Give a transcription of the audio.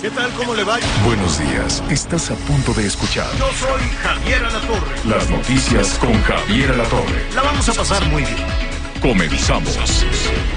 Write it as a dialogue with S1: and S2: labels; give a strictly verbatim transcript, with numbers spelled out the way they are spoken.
S1: ¿Qué tal? ¿Cómo le va?
S2: Buenos días. Estás a punto de escuchar
S1: Yo soy Javier Alatorre.
S2: las noticias con Javier Alatorre.
S1: La vamos a pasar muy bien.
S2: Comenzamos.